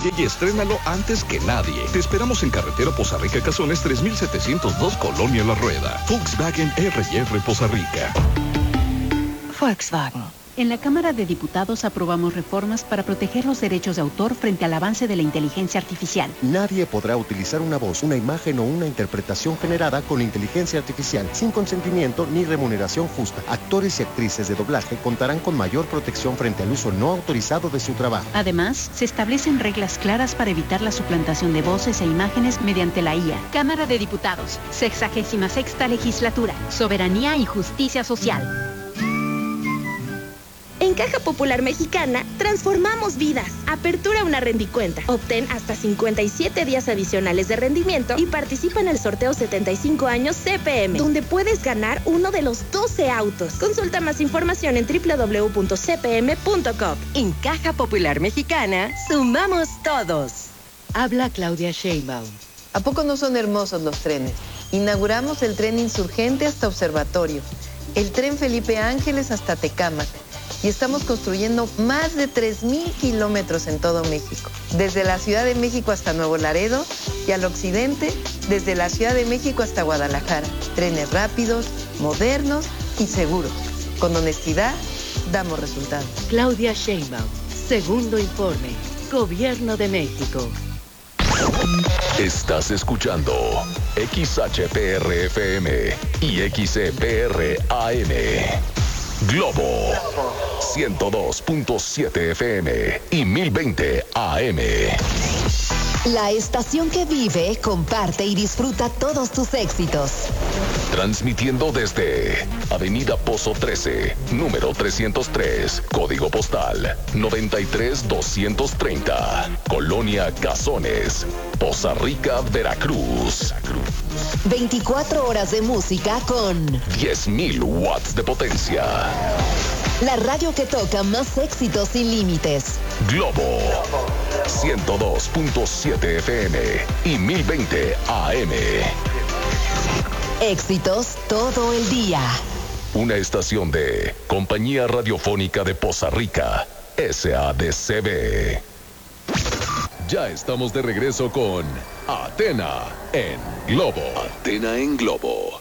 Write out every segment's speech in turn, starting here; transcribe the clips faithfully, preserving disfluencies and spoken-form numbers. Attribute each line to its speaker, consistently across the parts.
Speaker 1: Oye y estrénalo antes que nadie. Te esperamos en carretera Poza Rica Cazones tres mil setecientos dos, Colonia La Rueda. Volkswagen R y R Poza Rica.
Speaker 2: Volkswagen. En la Cámara de Diputados aprobamos reformas para proteger los derechos de autor frente al avance de la inteligencia artificial.
Speaker 3: Nadie podrá utilizar una voz, una imagen o una interpretación generada con inteligencia artificial sin consentimiento ni remuneración justa. Actores y actrices de doblaje contarán con mayor protección frente al uso no autorizado de su trabajo.
Speaker 2: Además, se establecen reglas claras para evitar la suplantación de voces e imágenes mediante la I A. Cámara de Diputados, sexagésima sexta legislatura, soberanía y justicia social.
Speaker 4: En Caja Popular Mexicana, transformamos vidas. Apertura una rendicuenta. Obtén hasta cincuenta y siete días adicionales de rendimiento y participa en el sorteo setenta y cinco años C P M, donde puedes ganar uno de los doce autos. Consulta más información en doble u doble u doble u punto c p m punto com.
Speaker 5: En Caja Popular Mexicana, sumamos todos.
Speaker 6: Habla Claudia Sheinbaum. ¿A poco no son hermosos los trenes? Inauguramos el tren Insurgente hasta Observatorio, el tren Felipe Ángeles hasta Tecámac. Y estamos construyendo más de tres mil kilómetros en todo México. Desde la Ciudad de México hasta Nuevo Laredo y al occidente, desde la Ciudad de México hasta Guadalajara. Trenes rápidos, modernos y seguros. Con honestidad, damos resultados.
Speaker 7: Claudia Sheinbaum, segundo informe. Gobierno de México.
Speaker 8: Estás escuchando X H P R F M y X E P R A M. Globo ciento dos punto siete F M y mil veinte A M.
Speaker 9: La estación que vive, comparte y disfruta todos tus éxitos.
Speaker 8: Transmitiendo desde Avenida Pozo trece, número trescientos tres, código postal noventa y tres doscientos treinta, Colonia Cazones, Poza Rica, Veracruz.
Speaker 9: veinticuatro horas de música con
Speaker 8: diez mil watts de potencia.
Speaker 9: La radio que toca más éxitos sin límites.
Speaker 8: Globo ciento dos punto siete F M y mil veinte A M.
Speaker 9: Éxitos todo el día.
Speaker 8: Una estación de Compañía Radiofónica de Poza Rica, S A D C B. Ya estamos de regreso con Atena en Globo. Atena en Globo.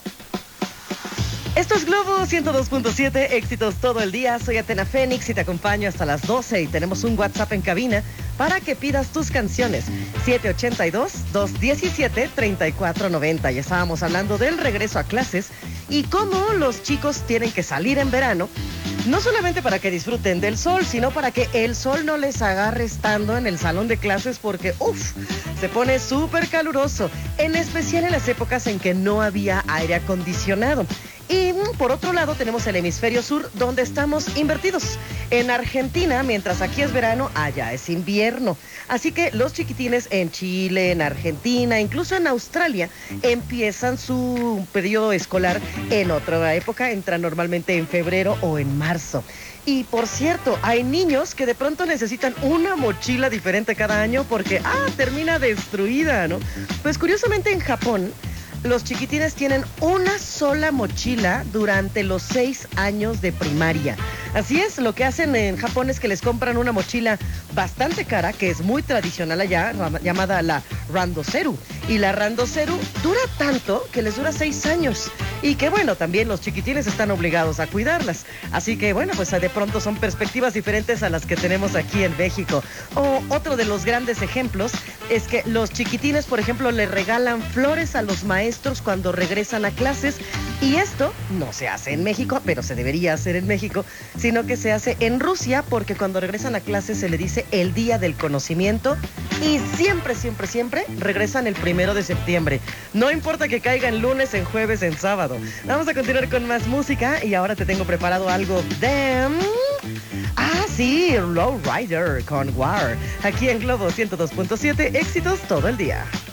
Speaker 10: Esto es Globo ciento dos punto siete, éxitos todo el día. Soy Atena Fénix y te acompaño hasta las doce y tenemos un WhatsApp en cabina para que pidas tus canciones. siete ocho dos, dos uno siete, tres cuatro nueve cero. Ya estábamos hablando del regreso a clases y cómo los chicos tienen que salir en verano, no solamente para que disfruten del sol, sino para que el sol no les agarre estando en el salón de clases porque, uff, se pone súper caluroso, en especial en las épocas en que no había aire acondicionado. Y por otro lado tenemos el hemisferio sur, donde estamos invertidos. En Argentina, mientras aquí es verano, allá es invierno. Así que los chiquitines en Chile, en Argentina, incluso en Australia, empiezan su periodo escolar en otra época, entran normalmente en febrero o en marzo. Y por cierto, hay niños que de pronto necesitan una mochila diferente cada año porque, ah, termina destruida, ¿no? Pues curiosamente en Japón, los chiquitines tienen una sola mochila durante los seis años de primaria. Así es, lo que hacen en Japón es que les compran una mochila bastante cara, que es muy tradicional allá, llamada la Randoseru. Y la Randoseru dura tanto que les dura seis años. Y que bueno, también los chiquitines están obligados a cuidarlas. Así que bueno, pues de pronto son perspectivas diferentes a las que tenemos aquí en México. O otro de los grandes ejemplos es que los chiquitines, por ejemplo, le regalan flores a los maestros cuando regresan a clases. Y esto no se hace en México, pero se debería hacer en México, sino que se hace en Rusia, porque cuando regresan a clases se le dice el Día del Conocimiento y siempre, siempre, siempre regresan el primero de septiembre. No importa que caiga en lunes, en jueves, en sábado. Vamos a continuar con más música y ahora te tengo preparado algo de... Ah, sí, Low Rider con War. Aquí en Globo ciento dos punto siete, éxitos todo el día.